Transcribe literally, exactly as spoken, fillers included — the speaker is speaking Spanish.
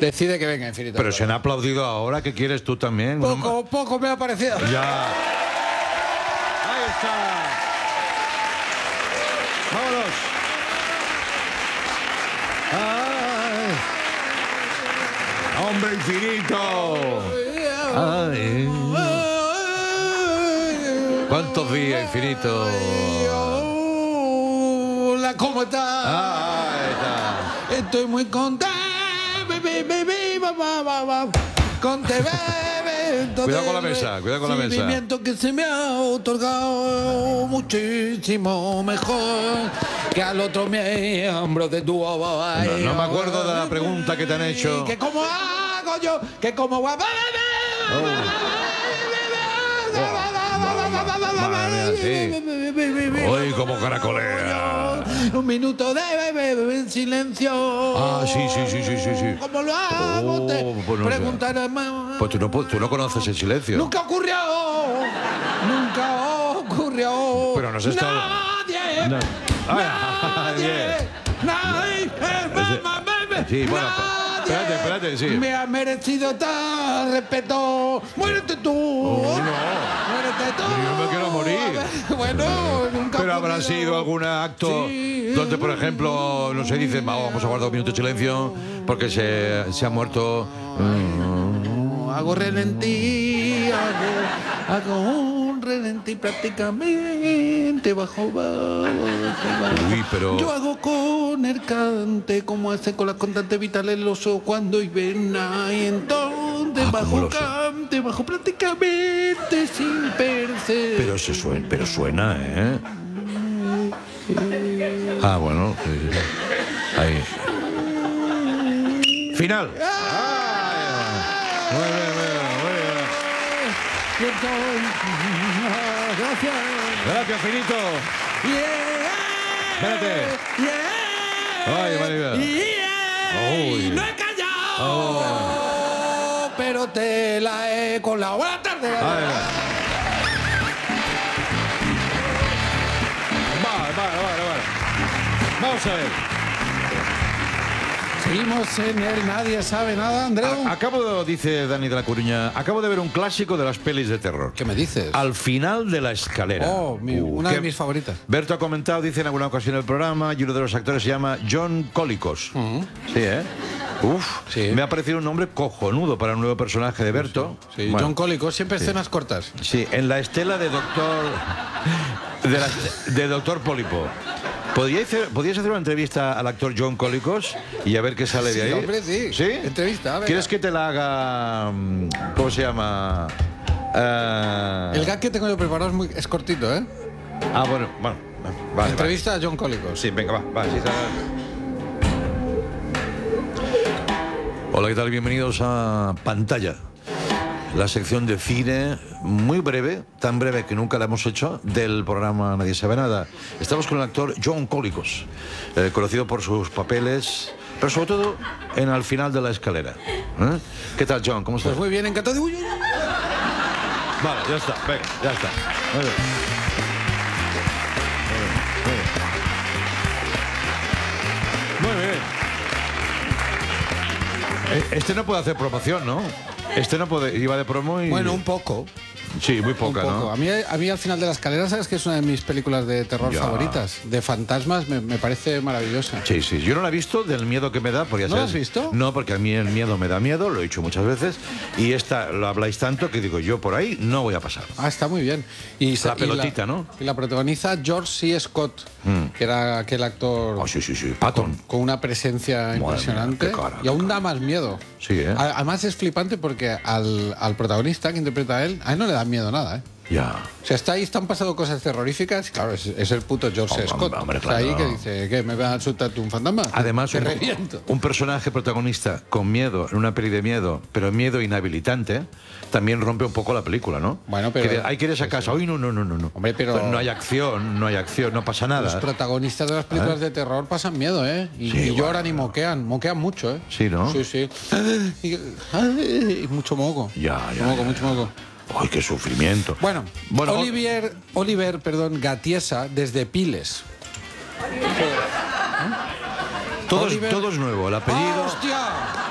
Decide que venga Infinito. Pero se han aplaudido ahora, ¿qué quieres tú también? Poco, no... poco me ha parecido. Ya. Ahí está. Vámonos. Ay. Hombre Infinito. Ay. ¿Cuántos días, Infinito? Hola, ¿cómo estás? Ahí está. Estoy muy contento. Conte, cuidado con la mesa, cuidado con la mesa. Sentimiento que se me ha otorgado muchísimo mejor que al otro miembro de tu no, no me acuerdo de la pregunta que te han hecho. Que cómo hago yo, que cómo va. Hoy como caracolea. Un minuto de bebé en silencio. Ah, sí, sí, sí, sí, sí, sí. ¿Cómo lo hago? Oh, Te pues no preguntaré más. Pues tú no, tú no conoces el silencio. Nunca ocurrió. Nunca ocurrió. Pero nos está... Nadie. No. Nadie. Nadie. Nadie. Sí, bueno. Espérate, espérate, sí. Me ha merecido tal respeto. Muérete tú. Oh, no. Muérete tú. Yo me quiero morir. Bueno, nunca. Pero habrá sido algún acto sí. donde, por ejemplo, no se dice, vamos a guardar un minuto de silencio porque se, se ha muerto. Mm. Hago relentí, hago, hago un relentí prácticamente bajo, bajo, bajo. Uy, pero... Yo hago con el cante como hace con las constantes vitales el oso cuando hiberna y entonces ah, bajo cante, bajo prácticamente sin perder. Pero se suena, pero suena, ¿eh? Ah, bueno. Ahí. Final. Muy bien, muy bien, muy bien. Gracias. Gracias, Finito. Yeah. Espérate. Yeah. Ay, María. Yeah. No he callado. Oh. Pero te la he colado. Buenas tardes. Vale, vale, vale, vale. Vamos a ver. Seguimos en el Nadie Sabe Nada, Andreu. Acabo, de, dice Dani de la Coruña, acabo de ver un clásico de las pelis de terror. ¿Qué me dices? Al final de la escalera. Oh, mi, uh, una de mis favoritas. Berto ha comentado, dice en alguna ocasión en el programa, y uno de los actores se llama John Colicos. Uh-huh. Sí, ¿eh? Uf, sí. Me ha parecido un nombre cojonudo para un nuevo personaje de Berto. Sí, sí. Bueno, John Colicos, siempre sí. escenas cortas. Sí, en la estela de Doctor... de, la, de Doctor Pólipo. ¿Podríais hacer, ¿Podríais hacer una entrevista al actor John Colicos y a ver qué sale sí, de ahí? Hombre, sí, ¿Sí? Entrevista, venga. ¿Quieres que te la haga... ¿Cómo se llama? Uh... El gag que tengo yo preparado es, muy, es cortito, ¿eh? Ah, bueno, bueno. Vale, entrevista vale. a John Colicos. Sí, venga, va. va sí, Hola, ¿qué tal? Bienvenidos a Pantalla. La sección de cine, muy breve, tan breve que nunca la hemos hecho, del programa Nadie Sabe Nada. Estamos con el actor John Colicos, eh, conocido por sus papeles, pero sobre todo en Al final de la escalera. ¿Eh? ¿Qué tal, John? ¿Cómo estás? Pues muy bien, encantado de... Uy, uy, uy. Vale, ya está, venga, ya está. Muy bien. Muy bien. Este no puede hacer promoción, ¿no? Este no puede, iba de promo y... Bueno, un poco. Sí, muy poca, un poco. ¿no? A mí, a mí Al final de la escalera, ¿sabes que es una de mis películas de terror ya. favoritas? De fantasmas, me, me parece maravillosa. Sí, sí. Yo no la he visto del miedo que me da. Porque ya ¿No sabes, la has visto? No, porque a mí el miedo me da miedo, lo he dicho muchas veces. Y esta lo habláis tanto que digo, yo por ahí no voy a pasar. Ah, está muy bien. Y la pelotita, y la, ¿no? Y la protagoniza George C. Scott, mm. que era aquel actor... Oh, sí, sí, sí. Patton. Con, con una presencia Madre impresionante. Mía, cara, y aún da más miedo. Sí, ¿eh? Además es flipante porque al, al protagonista que interpreta a él, a él no le da miedo nada, ¿eh? Ya. O sea, está ahí, están pasando cosas terroríficas. Claro, es, es el puto George hombre, Scott. Hombre, está claro. ahí que dice, ¿qué? ¿Me va a asustar un fantasma? Además, te un, reviento. un personaje protagonista con miedo, en una peli de miedo, pero miedo inhabilitante, también rompe un poco la película, ¿no? Bueno, pero... Que de, hay que ir a esa casa. Hoy no, no, no, no. Hombre, pero... No hay acción, no hay acción, no pasa nada. Los protagonistas de las películas ¿Eh? de terror pasan miedo, ¿eh? Y, sí, y bueno, lloran y no. moquean. Moquean mucho, ¿eh? Sí, ¿no? Sí, sí. Y, y mucho moco. Ya, ya. Moco, ya, mucho ya. moco. ¡Ay, qué sufrimiento! Bueno, bueno Oliver, Oliver perdón, Gatiesa, desde Piles. Todo, Oliver... todo es nuevo, el apellido... ¡Hostia!